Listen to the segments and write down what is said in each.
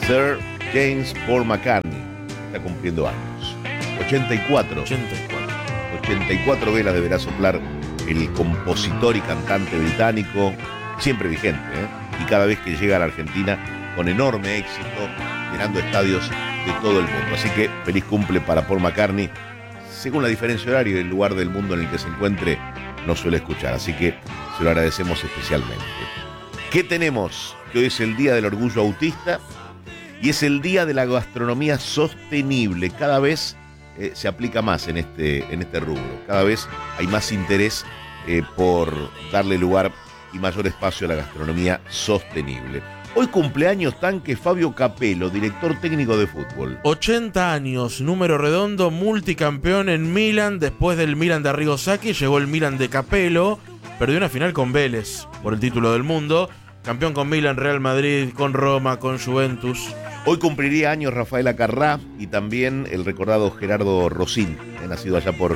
Sir James Paul McCartney está cumpliendo años. 84 velas deberá soplar el compositor y cantante británico, siempre vigente, y cada vez que llega a la Argentina con enorme éxito, llenando estadios de todo el mundo. Así que feliz cumple para Paul McCartney. Según la diferencia horaria y el lugar del mundo en el que se encuentre, no suele escuchar, así que se lo agradecemos especialmente. ¿Qué tenemos? Que hoy es el Día del Orgullo Autista y es el Día de la Gastronomía Sostenible. Cada vez se aplica más en este rubro. Cada vez hay más interés por darle lugar y mayor espacio a la gastronomía sostenible. Hoy cumpleaños Tanque Fabio Capello, director técnico de fútbol. 80 años, número redondo, multicampeón en Milan. Después del Milan de Arrigo Sacchi llegó el Milan de Capello. Perdió una final con Vélez por el título del mundo. Campeón con Milan, Real Madrid, con Roma, con Juventus. Hoy cumpliría años Rafael Acarrá y también el recordado Gerardo Rosín, nacido allá por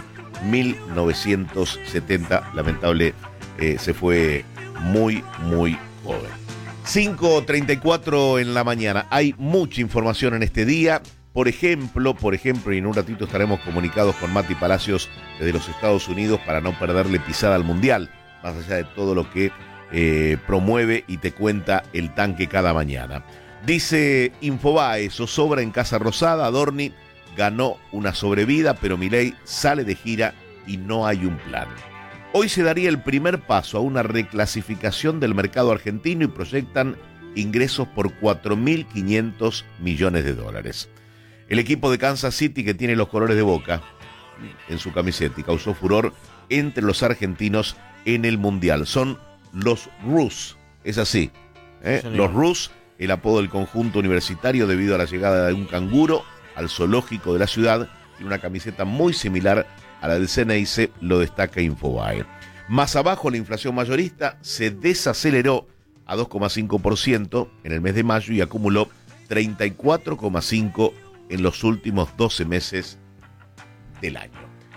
1970. Lamentable, se fue muy, muy joven. 5:34 en la mañana. Hay mucha información en este día. Por ejemplo, y en un ratito estaremos comunicados con Mati Palacios desde los Estados Unidos para no perderle pisada al Mundial, más allá de todo lo que promueve y te cuenta el tanque cada mañana. Dice Infobae, zozobra en Casa Rosada, Adorni ganó una sobrevida, pero Milei sale de gira y no hay un plan. Hoy se daría el primer paso a una reclasificación del mercado argentino y proyectan ingresos por 4.500 millones de dólares. El equipo de Kansas City, que tiene los colores de Boca en su camiseta y causó furor entre los argentinos en el Mundial, son los Roos, es así, los Roos, el apodo del conjunto universitario debido a la llegada de un canguro al zoológico de la ciudad y una camiseta muy similar a la del Ceneice, lo destaca Infobae. Más abajo, la inflación mayorista se desaceleró a 2,5% en el mes de mayo y acumuló 34,5% en los últimos 12 meses del año.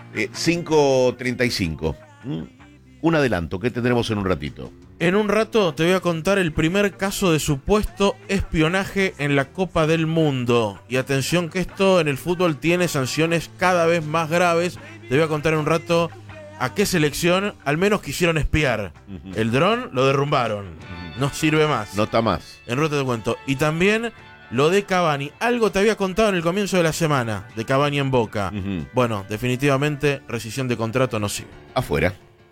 5:35. Un adelanto, ¿qué tendremos en un ratito? En un rato te voy a contar el primer caso de supuesto espionaje en la Copa del Mundo. Y atención que esto en el fútbol tiene sanciones cada vez más graves. Te voy a contar en un rato a qué selección al menos quisieron espiar. El dron lo derrumbaron. No sirve más. No está más. En un rato te cuento. Y también lo de Cavani. Algo te había contado en el comienzo de la semana de Cavani en Boca. Bueno, definitivamente rescisión de contrato no sigue. Afuera.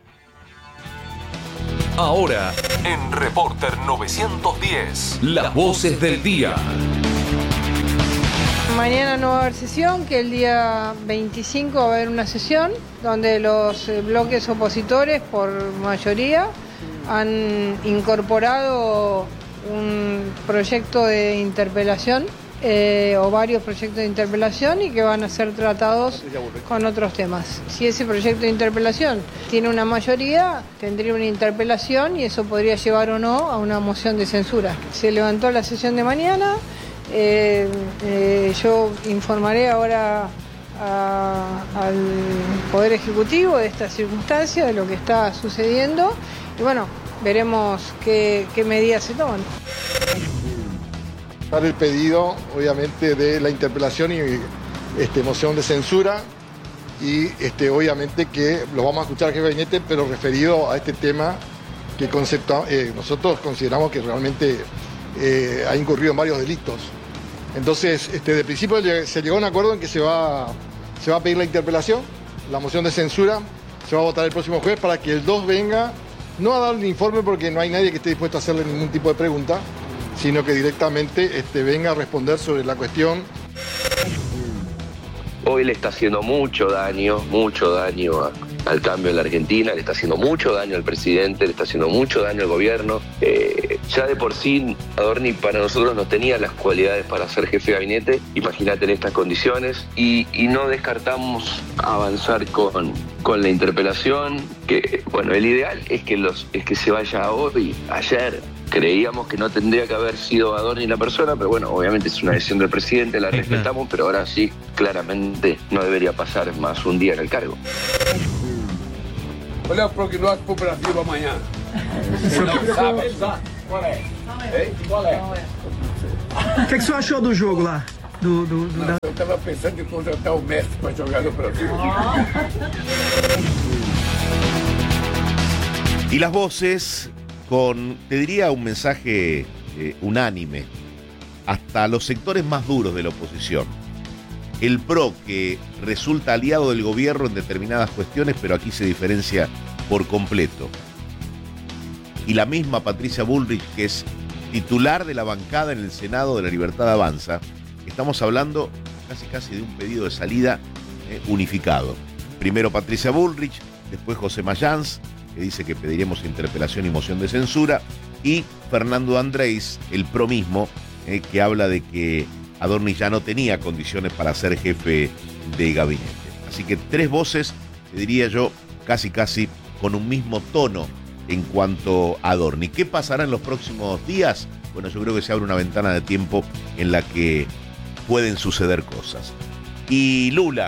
Ahora, en Reporter 910, las voces del día. Mañana no va a haber sesión, que el día 25 va a haber una sesión donde los bloques opositores, por mayoría, han incorporado un proyecto de interpelación o varios proyectos de interpelación y que van a ser tratados con otros temas. Si ese proyecto de interpelación tiene una mayoría, tendría una interpelación y eso podría llevar o no a una moción de censura. Se levantó la sesión de mañana, yo informaré ahora al Poder Ejecutivo de esta circunstancia, de lo que está sucediendo y bueno, veremos qué medidas se toman. El pedido, obviamente, de la interpelación y moción de censura y obviamente que lo vamos a escuchar al jefe de gabinete, pero referido a este tema que nosotros consideramos que realmente ha incurrido en varios delitos. Entonces, de principio se llegó a un acuerdo en que se va a pedir la interpelación, la moción de censura, se va a votar el próximo jueves para que el 2 venga, no a dar un informe porque no hay nadie que esté dispuesto a hacerle ningún tipo de pregunta, sino que directamente venga a responder sobre la cuestión. Hoy le está haciendo mucho daño al cambio en la Argentina, le está haciendo mucho daño al presidente, le está haciendo mucho daño al gobierno. Ya de por sí, Adorni para nosotros no tenía las cualidades para ser jefe de gabinete, imagínate en estas condiciones, y no descartamos avanzar con la interpelación, que bueno, el ideal es que se vaya hoy, ayer. Creíamos que no tendría que haber sido Adorni la persona, pero bueno, obviamente es una decisión del presidente, la respetamos, pero ahora sí, claramente no debería pasar más un día en el cargo. Olha para que nós cooperativa amanhã. Você não sabe? Qual é? Qual é? O que você achou do jogo lá? Nossa, eu estava pensando em contratar o Messi para jogar no Brasil. Y las voces con, te diría, un mensaje unánime, hasta los sectores más duros de la oposición. El PRO, que resulta aliado del gobierno en determinadas cuestiones, pero aquí se diferencia por completo. Y la misma Patricia Bullrich, que es titular de la bancada en el Senado de la Libertad Avanza. Estamos hablando casi de un pedido de salida unificado. Primero Patricia Bullrich, después José Mayans, que dice que pediremos interpelación y moción de censura, y Fernando Andrés, el PRO mismo, que habla de que Adorni ya no tenía condiciones para ser jefe de gabinete. Así que tres voces, te diría yo, casi con un mismo tono en cuanto a Adorni. ¿Qué pasará en los próximos días? Bueno, yo creo que se abre una ventana de tiempo en la que pueden suceder cosas. Y Lula,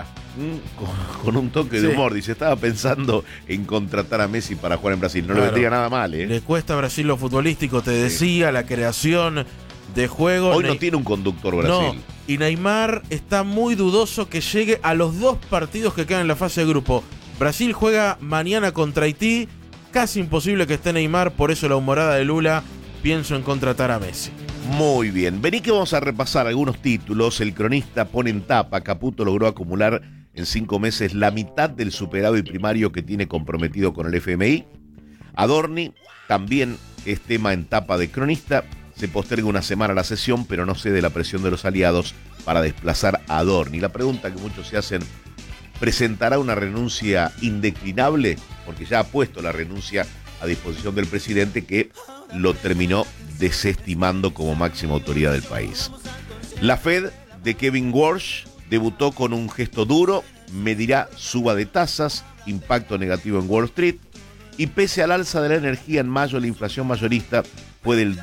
con un toque de humor, dice, estaba pensando en contratar a Messi para jugar en Brasil. No le vendría nada mal, ¿eh? Le cuesta a Brasil lo futbolístico, te decía, la creación de juego. Hoy no tiene un conductor Brasil. No, y Neymar está muy dudoso que llegue a los 2 partidos que quedan en la fase de grupo. Brasil juega mañana contra Haití, casi imposible que esté Neymar, por eso la humorada de Lula, pienso en contratar a Messi. Muy bien, vení que vamos a repasar algunos títulos. El Cronista pone en tapa, Caputo logró acumular en 5 meses la mitad del superávit primario que tiene comprometido con el FMI. Adorni también es tema en tapa de Cronista. Se posterga una semana la sesión, pero no cede la presión de los aliados para desplazar a Adorni. La pregunta que muchos se hacen, ¿presentará una renuncia indeclinable? Porque ya ha puesto la renuncia a disposición del presidente, que lo terminó desestimando como máxima autoridad del país. La Fed de Kevin Walsh debutó con un gesto duro, medirá suba de tasas, impacto negativo en Wall Street, y pese al alza de la energía en mayo, la inflación mayorista fue del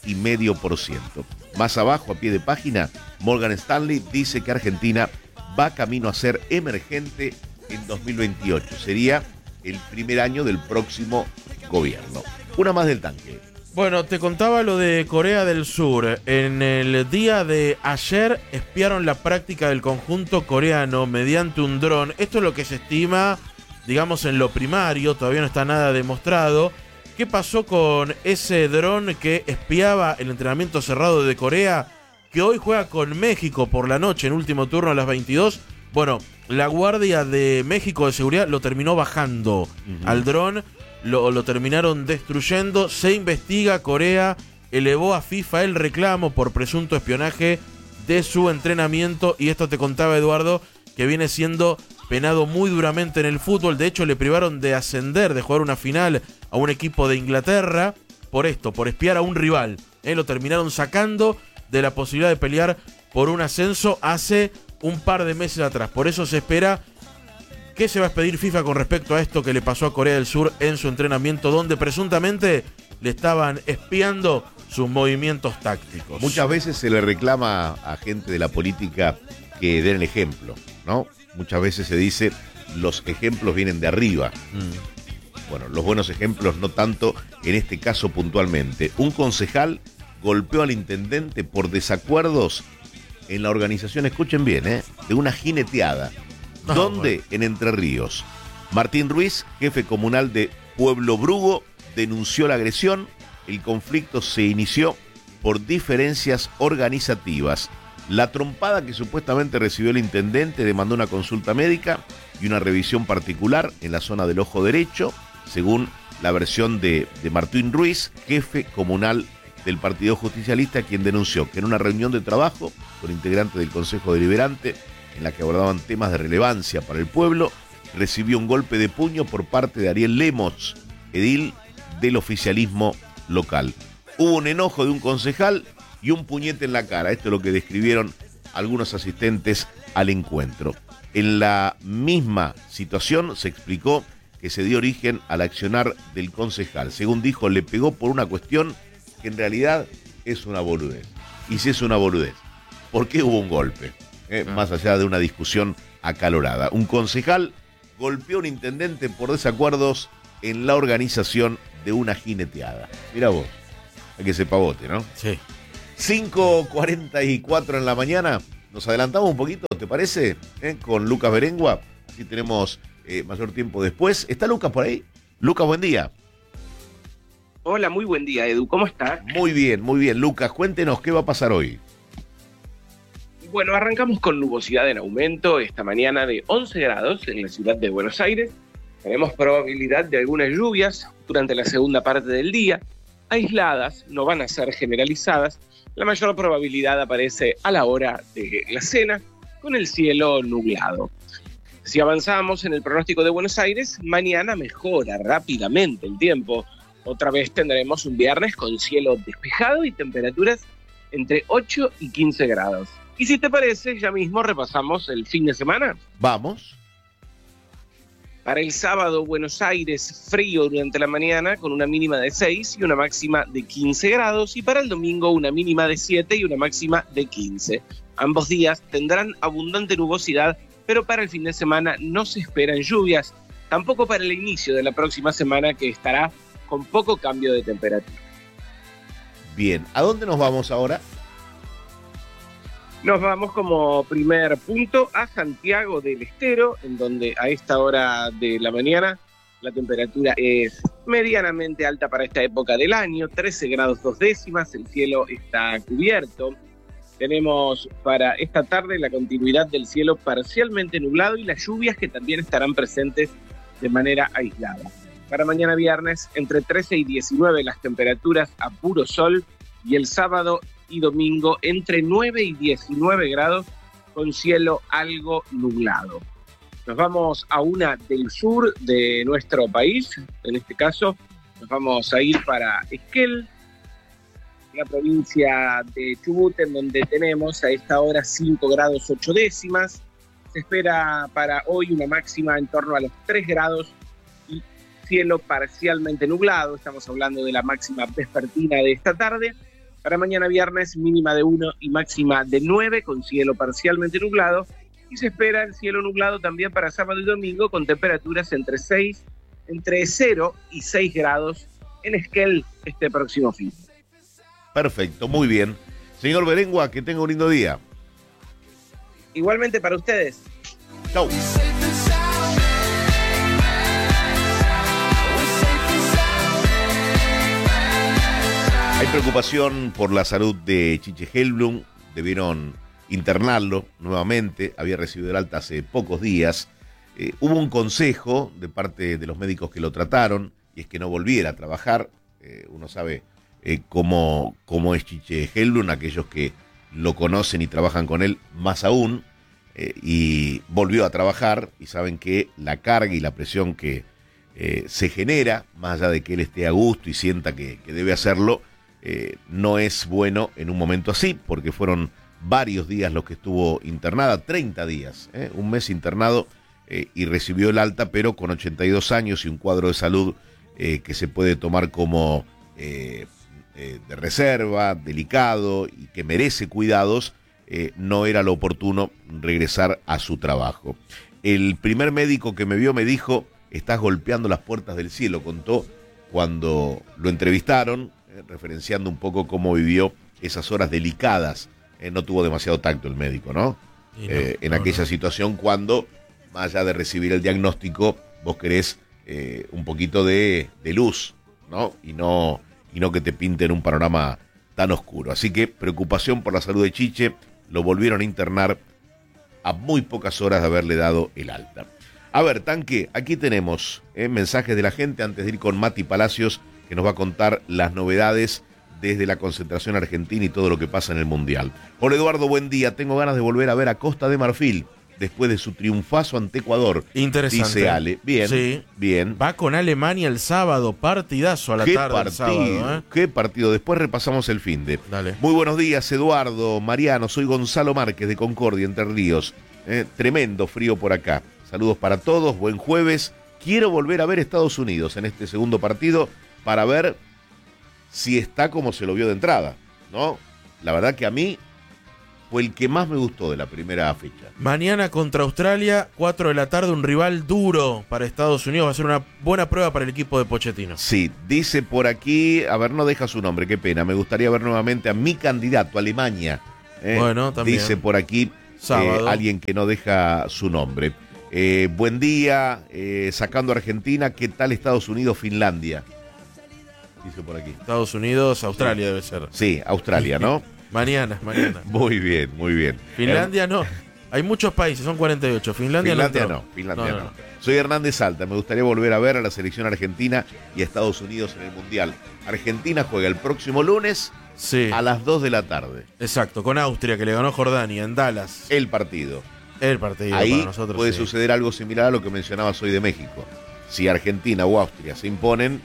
2,5%. Más abajo, a pie de página, Morgan Stanley dice que Argentina va camino a ser emergente en 2028. Sería el primer año del próximo gobierno. Una más del tanque. Bueno, te contaba lo de Corea del Sur. En el día de ayer espiaron la práctica del conjunto coreano mediante un dron. Esto es lo que se estima, digamos, en lo primario, todavía no está nada demostrado. ¿Qué pasó con ese dron que espiaba el entrenamiento cerrado de Corea, que hoy juega con México por la noche en último turno a las 22? Bueno, la Guardia de México de Seguridad lo terminó bajando al dron, lo terminaron destruyendo. Se investiga, Corea elevó a FIFA el reclamo por presunto espionaje de su entrenamiento, y esto te contaba Eduardo, que viene siendo penado muy duramente en el fútbol. De hecho, le privaron de ascender, de jugar una final a un equipo de Inglaterra por esto, por espiar a un rival. Lo terminaron sacando de la posibilidad de pelear por un ascenso hace un par de meses atrás. Por eso se espera que se va a expedir FIFA con respecto a esto que le pasó a Corea del Sur en su entrenamiento, donde presuntamente le estaban espiando sus movimientos tácticos. Muchas veces se le reclama a gente de la política que den el ejemplo, ¿no? Muchas veces se dice, los ejemplos vienen de arriba. Bueno, los buenos ejemplos no tanto en este caso puntualmente. Un concejal golpeó al intendente por desacuerdos en la organización, escuchen bien, de una jineteada. ¿Dónde? Bueno. En Entre Ríos. Martín Ruiz, jefe comunal de Pueblo Brugo, denunció la agresión. El conflicto se inició por diferencias organizativas. La trompada que supuestamente recibió el intendente demandó una consulta médica y una revisión particular en la zona del ojo derecho, según la versión de Martín Ruiz, jefe comunal del Partido Justicialista, quien denunció que en una reunión de trabajo con integrantes del Consejo Deliberante, en la que abordaban temas de relevancia para el pueblo, recibió un golpe de puño por parte de Ariel Lemos, edil del oficialismo local. Hubo un enojo de un concejal y un puñete en la cara. Esto es lo que describieron algunos asistentes al encuentro. En la misma situación se explicó que se dio origen al accionar del concejal. Según dijo, le pegó por una cuestión que en realidad es una boludez. Y si es una boludez, ¿por qué hubo un golpe? Más allá de una discusión acalorada. Un concejal golpeó a un intendente por desacuerdos en la organización de una jineteada. Mira vos, hay que ser pavote, ¿no? Sí. 5:44 en la mañana. Nos adelantamos un poquito, ¿te parece? Con Lucas Berengua. Si tenemos mayor tiempo después. ¿Está Lucas por ahí? Lucas, buen día. Hola, muy buen día, Edu. ¿Cómo estás? Muy bien, muy bien. Lucas, cuéntenos qué va a pasar hoy. Bueno, arrancamos con nubosidad en aumento esta mañana de 11 grados en la ciudad de Buenos Aires. Tenemos probabilidad de algunas lluvias durante la segunda parte del día. Aisladas, no van a ser generalizadas. La mayor probabilidad aparece a la hora de la cena, con el cielo nublado. Si avanzamos en el pronóstico de Buenos Aires, mañana mejora rápidamente el tiempo. Otra vez tendremos un viernes con cielo despejado y temperaturas entre 8 y 15 grados. Y si te parece, ya mismo repasamos el fin de semana. Vamos. Para el sábado, Buenos Aires, frío durante la mañana con una mínima de 6 y una máxima de 15 grados. Y para el domingo, una mínima de 7 y una máxima de 15. Ambos días tendrán abundante nubosidad, pero para el fin de semana no se esperan lluvias. Tampoco para el inicio de la próxima semana, que estará con poco cambio de temperatura. Bien, ¿a dónde nos vamos ahora? Nos vamos como primer punto a Santiago del Estero, en donde a esta hora de la mañana la temperatura es medianamente alta para esta época del año, 13 grados 2 décimas, el cielo está cubierto. Tenemos para esta tarde la continuidad del cielo parcialmente nublado y las lluvias que también estarán presentes de manera aislada. Para mañana viernes, entre 13 y 19 las temperaturas a puro sol, y el sábado y domingo entre 9 y 19 grados con cielo algo nublado. Nos vamos a una del sur de nuestro país, en este caso nos vamos a ir para Esquel, la provincia de Chubut, en donde tenemos a esta hora 5 grados 8 décimas. Se espera para hoy una máxima en torno a los 3 grados y cielo parcialmente nublado. Estamos hablando de la máxima vespertina de esta tarde. Para mañana viernes, mínima de 1 y máxima de 9, con cielo parcialmente nublado. Y se espera el cielo nublado también para sábado y domingo, con temperaturas entre 0 y 6 grados en Esquel este próximo fin. Perfecto, muy bien. Señor Berengua, que tenga un lindo día. Igualmente para ustedes. Chau. Hay preocupación por la salud de Chiche Hellblum. Debieron internarlo nuevamente. Había recibido el alta hace pocos días. Hubo un consejo de parte de los médicos que lo trataron, y es que no volviera a trabajar. Uno sabe cómo es Chiche Hellblum, aquellos que lo conocen y trabajan con él más aún. Y volvió a trabajar, y saben que la carga y la presión que se genera, más allá de que él esté a gusto y sienta que debe hacerlo, no es bueno en un momento así, porque fueron varios días los que estuvo internada, 30 días, un mes internado, y recibió el alta, pero con 82 años y un cuadro de salud que se puede tomar como de reserva, delicado y que merece cuidados. No era lo oportuno regresar a su trabajo. El primer médico que me vio me dijo: estás golpeando las puertas del cielo, contó cuando lo entrevistaron, referenciando un poco cómo vivió esas horas delicadas. No tuvo demasiado tacto el médico, ¿no? En aquella situación, cuando, más allá de recibir el diagnóstico, vos querés un poquito de luz, ¿no? Y no que te pinten un panorama tan oscuro. Así que preocupación por la salud de Chiche. Lo volvieron a internar a muy pocas horas de haberle dado el alta. A ver, Tanque, aquí tenemos mensajes de la gente antes de ir con Mati Palacios, que nos va a contar las novedades desde la concentración argentina y todo lo que pasa en el Mundial. Hola Eduardo, buen día. Tengo ganas de volver a ver a Costa de Marfil después de su triunfazo ante Ecuador. Interesante. Dice Ale. Bien, sí. Bien. Va con Alemania el sábado, partidazo a la tarde el sábado. Qué partido. Después repasamos el finde. Dale. Muy buenos días, Eduardo, Mariano. Soy Gonzalo Márquez de Concordia, Entre Ríos. Tremendo frío por acá. Saludos para todos, buen jueves. Quiero volver a ver Estados Unidos en este segundo partido para ver si está como se lo vio de entrada, ¿no? La verdad que a mí, fue el que más me gustó de la primera fecha. Mañana contra Australia, 4 de la tarde, un rival duro para Estados Unidos. Va a ser una buena prueba para el equipo de Pochettino. Sí, dice por aquí, a ver, no deja su nombre, qué pena. Me gustaría ver nuevamente a mi candidato, Alemania. Bueno, también. Dice por aquí alguien que no deja su nombre. Buen día, sacando a Argentina, ¿qué tal Estados Unidos, Finlandia? Dice por aquí. Estados Unidos, Australia debe ser. Sí, Australia, ¿no? Mañana. Muy bien, muy bien. Finlandia no. Hay muchos países, son 48. Finlandia no. Finlandia no. Soy Hernández Salta. Me gustaría volver a ver a la selección argentina y a Estados Unidos en el Mundial. Argentina juega el próximo lunes a las 2 de la tarde. Exacto, con Austria, que le ganó Jordania en Dallas. El partido. Ahí para nosotros, puede suceder algo similar a lo que mencionabas hoy de México. Si Argentina o Austria se imponen,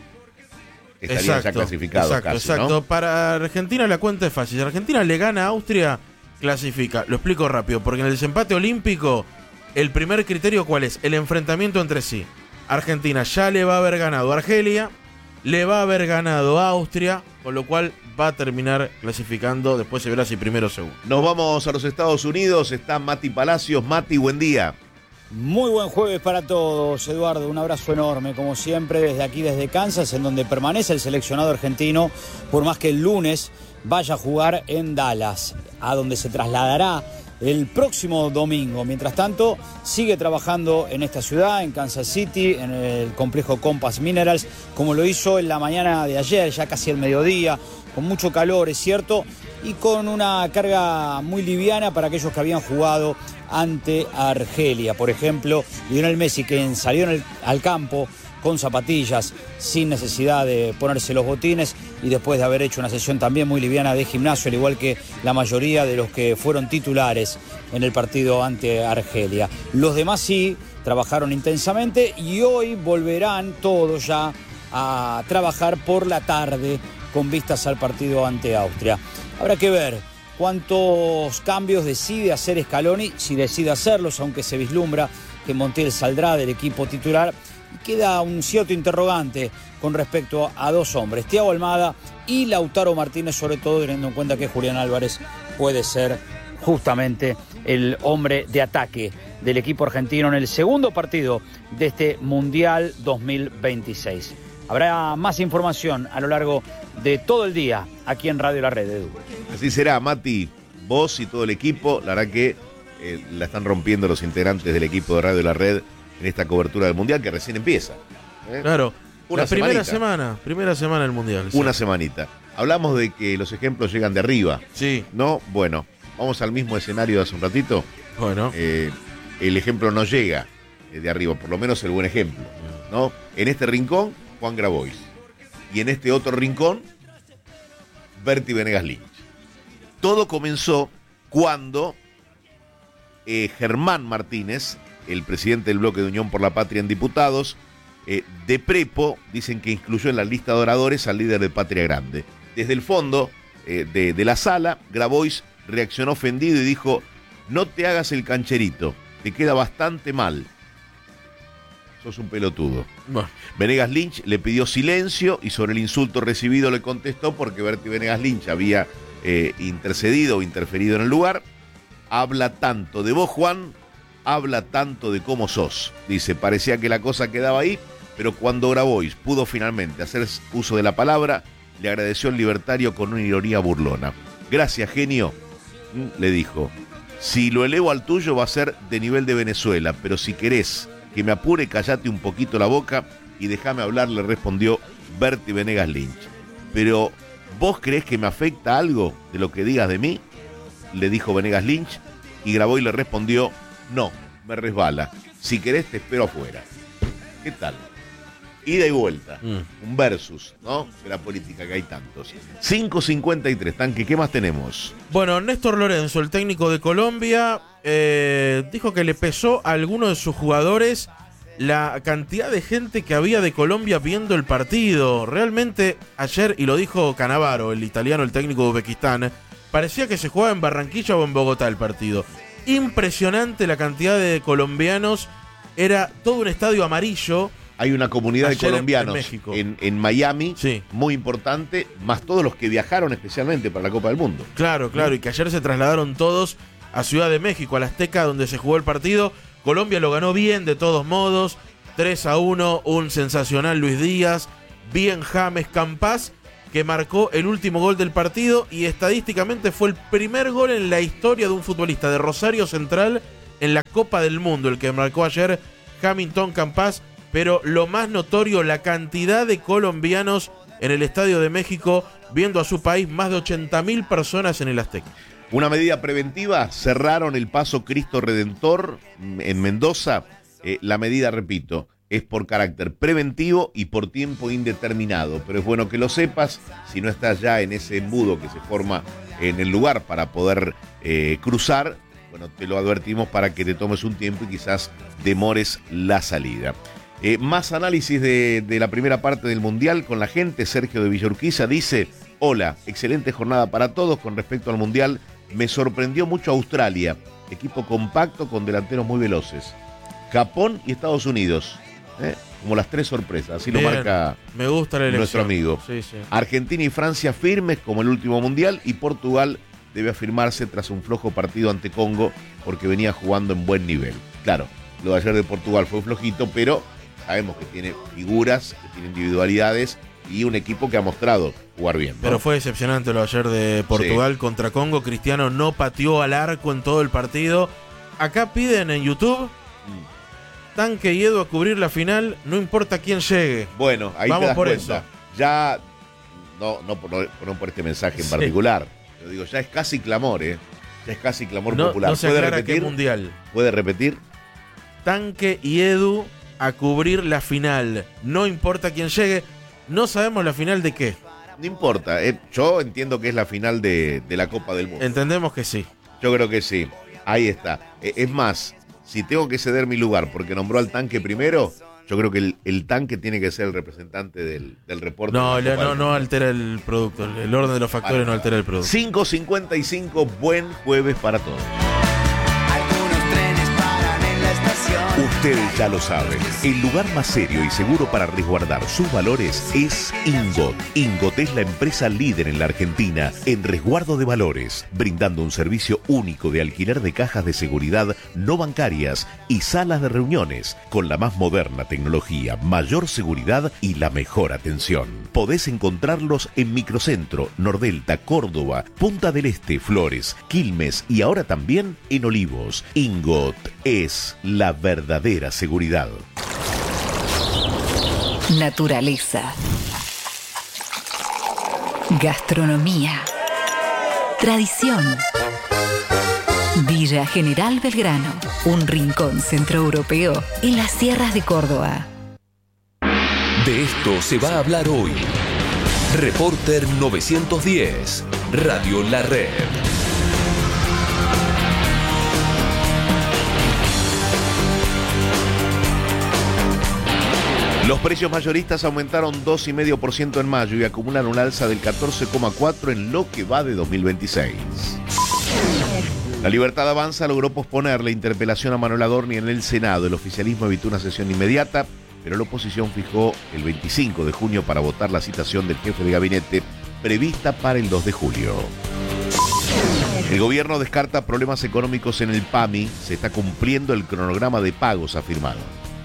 estarían ya clasificados. Exacto. ¿No? Para Argentina la cuenta es fácil. Si Argentina le gana a Austria, clasifica. Lo explico rápido, porque en el desempate olímpico, el primer criterio, ¿cuál es? El enfrentamiento entre sí. Argentina ya le va a haber ganado a Argelia, le va a haber ganado a Austria, con lo cual va a terminar clasificando. Después se verá si primero o segundo. Nos vamos a los Estados Unidos. Está Mati Palacios. Mati, buen día. Muy buen jueves para todos, Eduardo. Un abrazo enorme, como siempre, desde aquí, desde Kansas, en donde permanece el seleccionado argentino, por más que el lunes vaya a jugar en Dallas, a donde se trasladará el próximo domingo. Mientras tanto, sigue trabajando en esta ciudad, en Kansas City, en el complejo Compass Minerals, como lo hizo en la mañana de ayer, ya casi el mediodía, con mucho calor, es cierto, y con una carga muy liviana para aquellos que habían jugado ante Argelia. Por ejemplo, Lionel Messi, que salió al campo con zapatillas, sin necesidad de ponerse los botines, y después de haber hecho una sesión también muy liviana de gimnasio, al igual que la mayoría de los que fueron titulares en el partido ante Argelia. Los demás sí trabajaron intensamente y hoy volverán todos ya a trabajar por la tarde con vistas al partido ante Austria. Habrá que ver cuántos cambios decide hacer Scaloni, si decide hacerlos, aunque se vislumbra que Montiel saldrá del equipo titular. Queda un cierto interrogante con respecto a dos hombres, Thiago Almada y Lautaro Martínez, sobre todo teniendo en cuenta que Julián Álvarez puede ser justamente el hombre de ataque del equipo argentino en el segundo partido de este Mundial 2026. Habrá más información a lo largo de todo el día aquí en Radio La Red, Edu. Así será, Mati. Vos y todo el equipo, la verdad que la están rompiendo los integrantes del equipo de Radio La Red en esta cobertura del Mundial que recién empieza. Claro, una primera semana del Mundial. Una semanita. Hablamos de que los ejemplos llegan de arriba. Sí. ¿No? Bueno, vamos al mismo escenario de hace un ratito. Bueno. El ejemplo no llega de arriba, por lo menos el buen ejemplo, ¿no? En este rincón, Juan Grabois. Y en este otro rincón, Berti Venegas Lynch. Todo comenzó cuando Germán Martínez, el presidente del bloque de Unión por la Patria en diputados, de prepo, dicen que incluyó en la lista de oradores al líder de Patria Grande. Desde el fondo de la sala, Grabois reaccionó ofendido y dijo: no te hagas el cancherito, te queda bastante mal. Sos un pelotudo. Bueno. Venegas Lynch le pidió silencio y sobre el insulto recibido le contestó, porque Berti Venegas Lynch había intercedido o interferido en el lugar: habla tanto de vos, Juan, habla tanto de cómo sos. Dice, parecía que la cosa quedaba ahí, pero cuando Grabois pudo finalmente hacer uso de la palabra, le agradeció al libertario con una ironía burlona. Gracias, genio, le dijo. Si lo elevo al tuyo va a ser de nivel de Venezuela, pero si querés que me apure, callate un poquito la boca y déjame hablar, le respondió Berti Venegas Lynch. Pero, ¿vos creés que me afecta algo de lo que digas de mí?, le dijo Venegas Lynch, y Grabois le respondió: no, me resbala. Si querés te espero afuera. ¿Qué tal? Ida y vuelta. Un versus, ¿no? De la política, que hay tantos. 5:53, Tanque, ¿qué más tenemos? Bueno, Néstor Lorenzo, el técnico de Colombia, dijo que le pesó a alguno de sus jugadores la cantidad de gente que había de Colombia viendo el partido. Realmente ayer, y lo dijo Cannavaro, el italiano, el técnico de Uzbekistán, parecía que se jugaba en Barranquilla o en Bogotá el partido. Impresionante la cantidad de colombianos. Era todo un estadio amarillo Hay una comunidad Ayer de colombianos en México. en Miami, Sí. muy importante, más todos los que viajaron especialmente para la Copa del Mundo. Claro, y que ayer se trasladaron todos a Ciudad de México, al Azteca, donde se jugó el partido. Colombia lo ganó bien, de todos modos, 3-1, un sensacional Luis Díaz, bien James Campas, que marcó el último gol del partido y estadísticamente fue el primer gol en la historia de un futbolista de Rosario Central en la Copa del Mundo, el que marcó ayer Hamilton Campas. Pero lo más notorio, la cantidad de colombianos en el Estadio de México viendo a su país, más de 80.000 personas en el Azteca. Una medida preventiva, cerraron el paso Cristo Redentor en Mendoza. La medida, repito, es por carácter preventivo y por tiempo indeterminado. Pero es bueno que lo sepas, si no estás ya en ese embudo que se forma en el lugar para poder cruzar, bueno, te lo advertimos para que te tomes un tiempo y quizás demores la salida. Más análisis de la primera parte del Mundial con la gente. Sergio de Villurquiza dice: hola, excelente jornada para todos. Con respecto al Mundial, me sorprendió mucho Australia, equipo compacto con delanteros muy veloces. Japón y Estados Unidos, como las tres sorpresas, así bien, lo marca me gusta la elección. Nuestro amigo. Sí, sí. Argentina y Francia firmes como el último Mundial, y Portugal debe afirmarse tras un flojo partido ante Congo porque venía jugando en buen nivel. Claro, lo de ayer de Portugal fue flojito, pero sabemos que tiene figuras, que tiene individualidades y un equipo que ha mostrado jugar bien, ¿no? Pero fue decepcionante lo de ayer de Portugal contra Congo. Cristiano no pateó al arco en todo el partido. Acá piden en YouTube Tanque y Edu a cubrir la final, no importa quién llegue. Bueno, ahí vamos te das por cuenta. eso. Ya, no por este mensaje en particular. Yo digo, ya es casi clamor, Ya es casi clamor popular. No se aclara qué mundial. ¿Puede repetir? Tanque y Edu a cubrir la final, no importa quién llegue. No sabemos la final de qué. No importa, yo entiendo que es la final de la Copa del Mundo. Entendemos que sí. Yo creo que sí, ahí está. Es más, si tengo que ceder mi lugar porque nombró al Tanque primero, yo creo que el Tanque tiene que ser el representante del reporte. No altera el producto, el orden de los factores no altera el producto. 5:55, buen jueves para todos. Usted ya lo sabe, el lugar más serio y seguro para resguardar sus valores es Ingot. Ingot es la empresa líder en la Argentina en resguardo de valores, brindando un servicio único de alquiler de cajas de seguridad no bancarias y salas de reuniones, con la más moderna tecnología, mayor seguridad y la mejor atención. Podés encontrarlos en Microcentro, Nordelta, Córdoba, Punta del Este, Flores, Quilmes y ahora también en Olivos. Ingot es la verdadera seguridad. Naturaleza. Gastronomía. Tradición. Villa General Belgrano, un rincón centroeuropeo en las sierras de Córdoba. De esto se va a hablar hoy. Reporter 910, Radio La Red. Los precios mayoristas aumentaron 2,5% en mayo y acumulan un alza del 14,4% en lo que va de 2026. La Libertad Avanza logró posponer la interpelación a Manuel Adorni en el Senado. El oficialismo evitó una sesión inmediata, pero la oposición fijó el 25 de junio para votar la citación del jefe de gabinete prevista para el 2 de julio. El gobierno descarta problemas económicos en el PAMI. Se está cumpliendo el cronograma de pagos afirmado.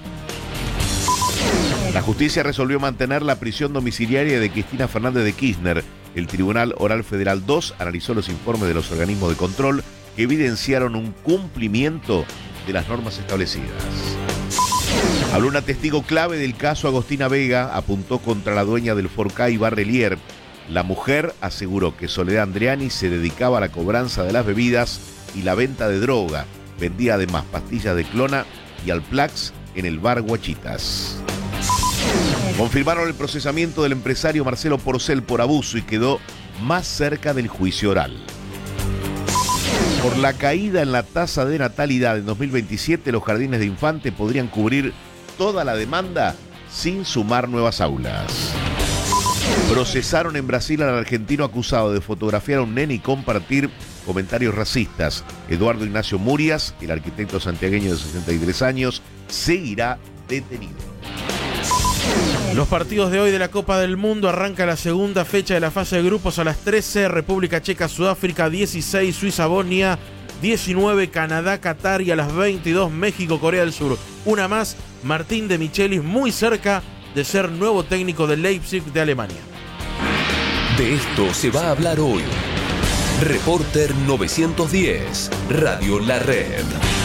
La justicia resolvió mantener la prisión domiciliaria de Cristina Fernández de Kirchner. El Tribunal Oral Federal 2 analizó los informes de los organismos de control que evidenciaron un cumplimiento de las normas establecidas. Habló una testigo clave del caso Agostina Vega, apuntó contra la dueña del Forcay Barrelier. La mujer aseguró que Soledad Andreani se dedicaba a la cobranza de las bebidas y la venta de droga. Vendía además pastillas de clona y Alplax en el bar Guachitas. Confirmaron el procesamiento del empresario Marcelo Porcel por abuso y quedó más cerca del juicio oral. Por la caída en la tasa de natalidad en 2027, los jardines de infantes podrían cubrir toda la demanda sin sumar nuevas aulas. Procesaron en Brasil al argentino acusado de fotografiar a un nene y compartir comentarios racistas. Eduardo Ignacio Murias, el arquitecto santiagueño de 63 años, seguirá detenido. Los partidos de hoy de la Copa del Mundo: arranca la segunda fecha de la fase de grupos a las 13, República Checa, Sudáfrica, 16, Suiza, Bosnia, 19, Canadá, Qatar, y a las 22, México, Corea del Sur. Una más, Martín de Michelis muy cerca de ser nuevo técnico del Leipzig de Alemania. De esto se va a hablar hoy. Reporter 910, Radio La Red.